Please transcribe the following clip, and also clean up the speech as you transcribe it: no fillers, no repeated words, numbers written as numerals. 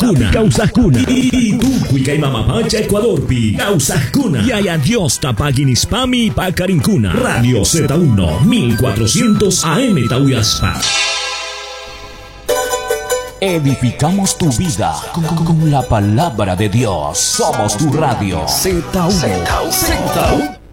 Causajcuna. Y tu cuica y mamapacha Ecuador pi. Causajcuna. Y hay adiós tapaguinispami pa Carincuna. Radio Z1 1400 AM Tauyaspa. Edificamos tu vida con la palabra de Dios. Somos tu radio. Z1.